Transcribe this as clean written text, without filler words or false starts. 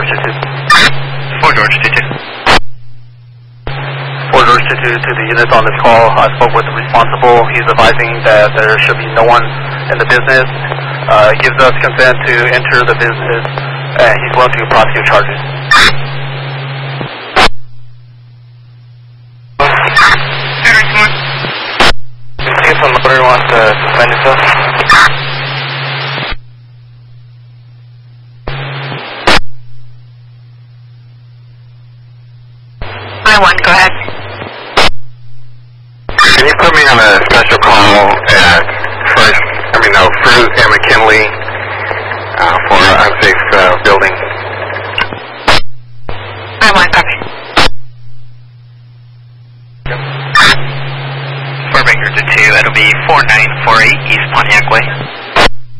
George 22. 4 George 22. 4 George 22 to the units on this call. I spoke with the responsible. He's advising that there should be no one in the business. Gives us consent to enter the business, and he's willing to prosecute charges. See if the loader wants to defend himself. I-1, go ahead. Can you put me on a special call at Fruit and McKinley for unsafe building? I-1, copy. Fort Baker to 2, that'll be 4948 East Pontiac Way.